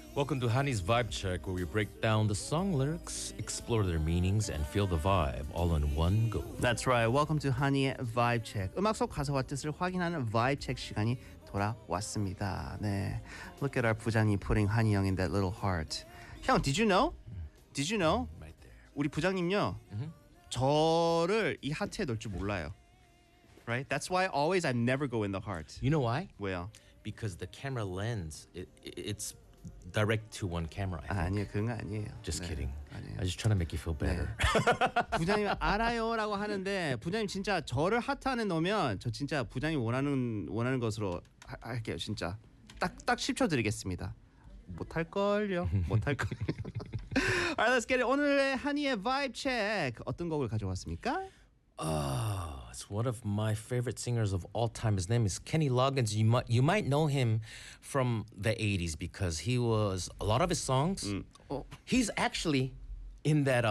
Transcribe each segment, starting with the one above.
Welcome to Honey's Vibe Check, where we break down the song lyrics, explore their meanings, and feel the vibe all in one go. That's right. Welcome to Honey의 Vibe Check. 음악 속 가사와 뜻을 확인하는 Vibe Check 시간이 돌아왔습니다. 네, look at our 부장님 putting Honey Young in that little heart. 형, did you know? Did you know? Right there. 우리 부장님요, 저를 이 하트에 넣을 줄 몰라요. Right? That's why always I never go in the heart. You know why? 왜요? Because the camera lens, it's direct to one camera. I think. 아니요, 그런 거 아니에요. Just 네, kidding. 아니에요. I'm just trying to make you feel better. 부장님 알아요라고 하는데 부장님 진짜 저를 하트 안에 넣으면 저 진짜 부장님 원하는 것으로 할게요. 진짜 딱 10초 드리겠습니다. 못할 걸요. 못할 걸. Alright, let's get it. 오늘의 한이의 vibe check 어떤 곡을 가져왔습니까? It's one of my favorite singers of all time. His name is Kenny Loggins. You might know him from the 80s because he was a lot of his songs. He's actually in that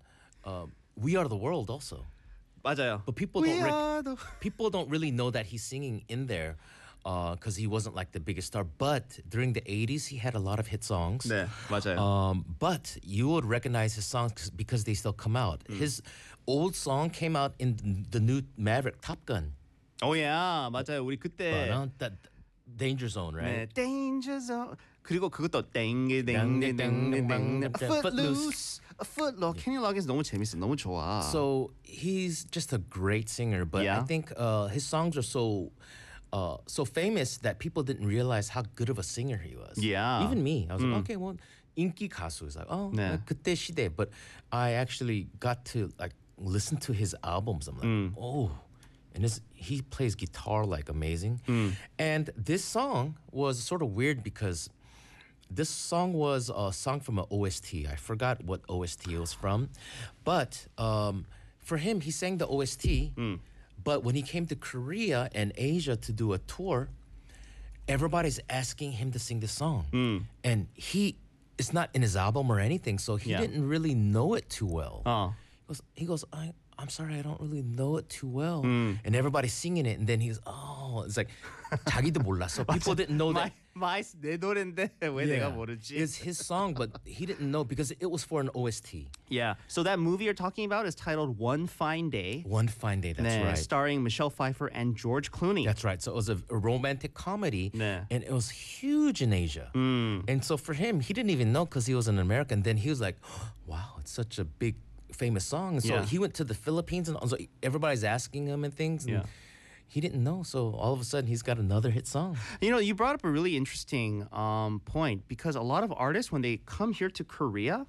We Are the World also. 맞아요. But people don't really know that he's singing in there because he wasn't like the biggest star. But during the 80s, he had a lot of hit songs. 네, 맞아요. But you would recognize his songs because they still come out. His old song came out in the new Maverick, Top Gun. Oh yeah, 맞아요. 우리 그때 That Danger Zone, right? 네, Danger Zone. 그리고 그것도 땡땡땡땡땡 Footloose. Footloose. Kenny Loggins 너무 재밌어. 너무 좋아. So he's just a great singer, but Yeah. I think his songs are so famous that people didn't realize how good of a singer he was. Yeah. Even me, I was like, okay, well, 인기 가수 is like, oh, 네. 그때 시대. But I actually got to like listen to his albums. I'm like, oh, and he plays guitar like amazing. And this song was sort of weird because this song was a song from an OST. I forgot what OST it was from, but for him, he sang the OST. But when he came to Korea and Asia to do a tour, everybody's asking him to sing this song. And it's not in his album or anything, so he Yeah. didn't really know it too well. He goes, I'm sorry, I don't really know it too well. And everybody's singing it, and then he's, it's like, 자기도 몰랐어. People didn't know that. 내 노래인데 왜 내가 모르지? It's his song, but he didn't know because it was for an OST. Yeah. So that movie you're talking about is titled One Fine Day. One Fine Day, that's 네, right. starring Michelle Pfeiffer and George Clooney. That's right. So it was a romantic comedy, 네. and it was huge in Asia. And so for him, he didn't even know because he was an American. Then he was like, wow, it's such a big, famous song. And so Yeah. he went to the Philippines, and so everybody's asking him and things. And Yeah. he didn't know. So all of a sudden, he's got another hit song. You know, you brought up a really interesting point because a lot of artists, when they come here to Korea,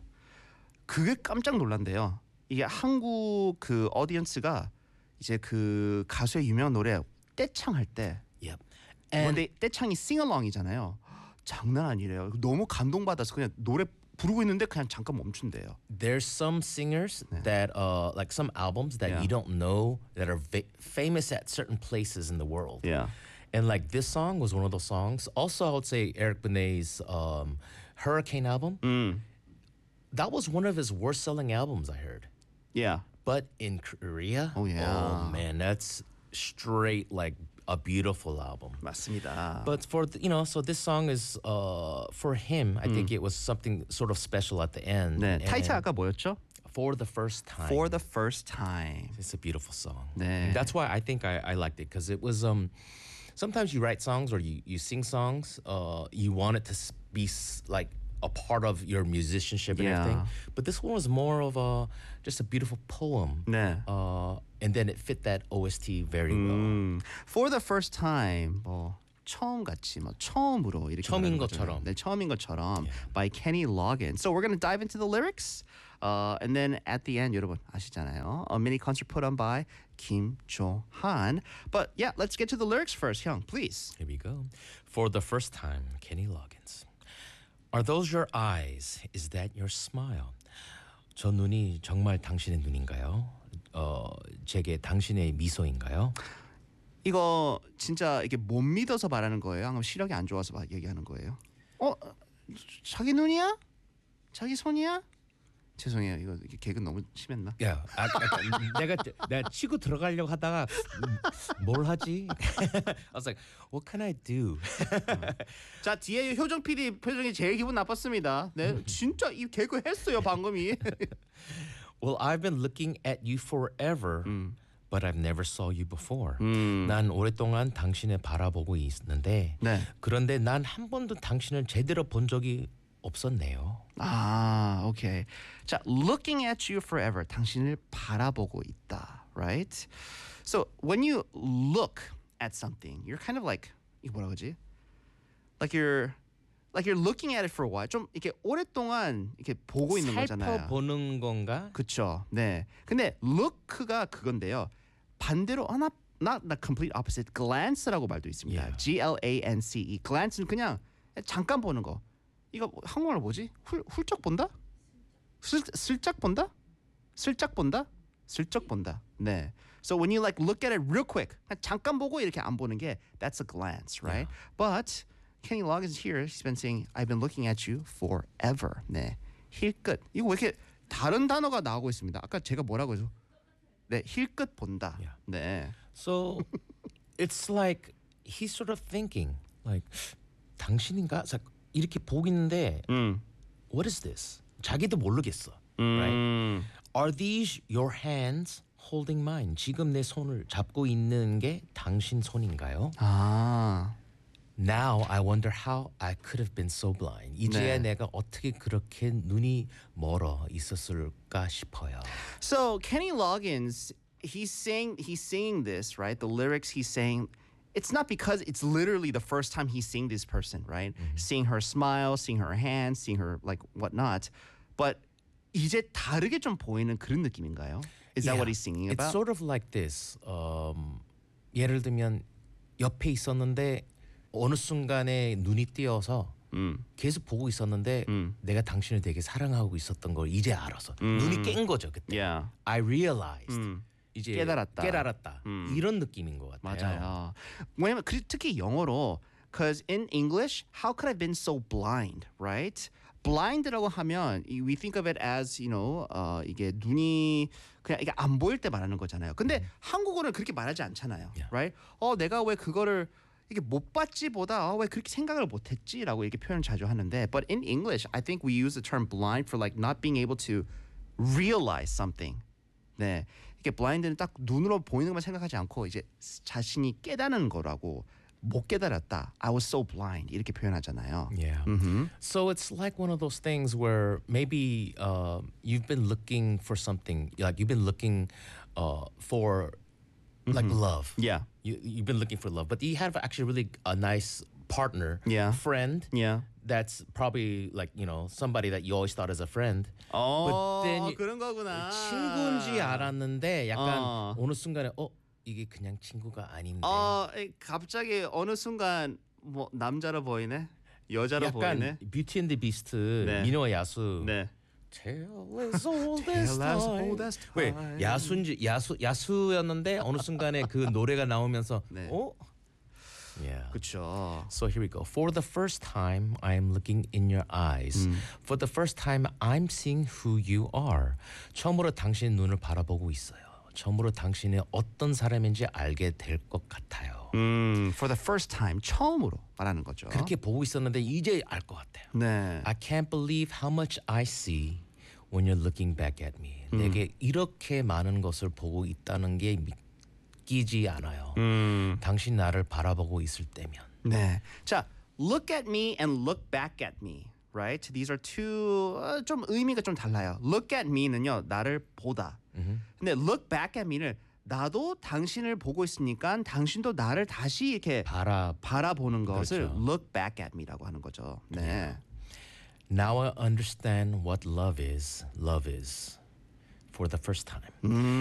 그게 깜짝 놀란대요. 이게 한국 그 오디언스가 이제 그 가수의 유명한 노래 떼창할 때 Yep. 근데 떼창이 싱얼ong이잖아요. 장난 아니래요. 너무 감동받아서 그냥 노래 부르고 있는데 그냥 잠깐 멈춘대요. There's some singers that, like some albums that Yeah. you don't know that are famous at certain places in the world. Yeah. And like this song was one of those songs. Also, I would say Eric Benet's Hurricane album. That was one of his worst selling albums, I heard. Yeah. But in Korea, Oh, yeah. oh man, that's straight like a beautiful album. 맞습니다. But so this song is for him. I think it was something sort of special at the end. 네, And 타이틀 아까 뭐였죠? For the first time. For the first time. It's a beautiful song. 네. And that's why I think I liked it because it was sometimes you write songs or you sing songs you want it to be like a part of your musicianship and Yeah. everything. But this one was more of just a beautiful poem. 네. And then it fit that OST very well. For the first time 뭐 처음 같이 뭐 처음으로 이렇게 처음인 말하는 거잖아요. 것처럼. 네, 처음인 것처럼 by Kenny Loggins. So we're going to dive into the lyrics and then at the end 여러분 아시잖아요. A mini concert put on by Kim Jo-han. But yeah, let's get to the lyrics first. 형, please. Here we go. For the first time, Kenny Loggins. Are those your eyes? Is that your smile? 저 눈이 정말 당신의 눈인가요? 제게 당신의 미소인가요? 이거 진짜 이게 못 믿어서 말하는 거예요? 아니면 시력이 안 좋아서 얘기하는 거예요? 자기 눈이야? 자기 손이야? 죄송해요. 이거 개그 너무 심했나? 야, 내가 치고 들어가려고 하다가 뭘 하지? I was like, what can I do? 자 뒤에 효정 PD 표정이 제일 기분 나빴습니다. 네, 진짜 이 개그 했어요 방금이. Well, I've been looking at you forever, but I've never saw you before. 난 오랫동안 당신을 바라보고 있는데, 네. 그런데 난 한 번도 당신을 제대로 본 적이 없었네요. 아, 오케이. 자, looking at you forever. 당신을 바라보고 있다, right? So when you look at something, you're kind of like 이거 뭐라 그러지? Like you're looking at it for a while. 좀 이렇게 오랫동안 이렇게 보고 있는 거잖아요. 살펴보는 건가? 그렇죠. 네. 근데 look가 그건데요. 반대로 not the complete opposite. glance라고 말도 있습니다. Yeah. Glance. glance는 그냥 잠깐 보는 거. 이거 한국말로 뭐지? 훌쩍 본다? 슬쩍 본다? 슬쩍 본다? 슬쩍 본다. 네. So when you like look at it real quick, 그냥 잠깐 보고 이렇게 안 보는 게 that's a glance, right? But Kenny Loggins here, he's been saying I've been looking at you forever. 네. 힐끗. 이거 왜 이렇게 다른 단어가 나오고 있습니다. 아까 제가 뭐라고 해서 네, 힐끗 본다. Yeah. 네. So it's like he's sort of thinking like 당신인가? 이렇게 보고 있는데 what is this? 자기도 모르겠어. Right? Are these your hands holding mine? 지금 내 손을 잡고 있는 게 당신 손인가요? 아. Now I wonder how I could have been so blind. 이제야 네. 내가 어떻게 그렇게 눈이 멀어 있었을까 싶어요. So Kenny Loggins, he's singing this, right? The lyrics he's saying, it's not because it's literally the first time he's seeing this person, right? Seeing her smile, seeing her hands, seeing her like whatnot. But 이제 다르게 좀 보이는 그런 느낌인가요? Is that Yeah. what he's singing about? It's sort of like this. 예를 들면 옆에 있었는데 어느 순간에 눈이 띄어서 계속 보고 있었는데 내가 당신을 되게 사랑하고 있었던 걸 이제 알아서 눈이 깬 거죠 그때. Yeah. I realized. 이제 깨달았다. 이런 느낌인 것 같아요. 맞아요. 왜냐면 특히 영어로 because in English, how could I have been so blind, right? blind라고 하면 we think of it as, you know, 이게 눈이 그냥 이게 안 보일 때 말하는 거잖아요. 근데 한국어는 그렇게 말하지 않잖아요, Yeah. right? 내가 왜 그거를 이게 못 봤지보다 왜 그렇게 생각을 못 했지라고 이렇게 표현 자주 하는데 but in English, I think we use the term blind for like not being able to realize something. 네. 이게 blind는 딱 눈으로 보이는 것만 생각하지 않고 이제 자신이 깨닫는 거라고 못 깨달았다. I was so blind. 이렇게 표현하잖아요. Yeah. So it's like one of those things where maybe you've been looking for something, like you've been looking for like love. Yeah. You've been looking for love, but you have actually really a nice partner, Yeah. friend. Yeah. That's probably like, you know, somebody that you always thought as a friend. But then you- 그런 거구나. 친구인지 알았는데 약간 어느 순간에 이게 그냥 친구가 아닌데. 갑자기 어느 순간 뭐 남자로 보이네, 여자로 약간 보이네. 뷰티 앤드 비스트 네. 민호 야수. 네. Tale as old Tale as as time. old as 왜 time. 야수였는데 어느 순간에 그 노래가 나오면서 네. Yeah. 그렇죠. So here we go. For the first time, I am looking in your eyes. For the first time, I'm seeing who you are. 처음으로 당신의 눈을 바라보고 있어요. 처음으로 당신이 어떤 사람인지 알게 될 것 같아요. For the first time, 처음으로 말하는 거죠. 그렇게 보고 있었는데 이제 알 것 같아요. 네. I can't believe how much I see when you're looking back at me. 내게 이렇게 많은 것을 보고 있다는 게 믿기지 않아요. 당신 나를 바라보고 있을 때면. 네. 자, look at me and look back at me. Right? These are two 좀 의미가 좀 달라요. Look at me는요, 나를 보다. 근데 look back at me는 나도 당신을 보고 있으니까 당신도 나를 다시 이렇게 바라보는 것을 그렇죠. look back at me라고 하는 거죠. 네. Now I understand what love is for the first time.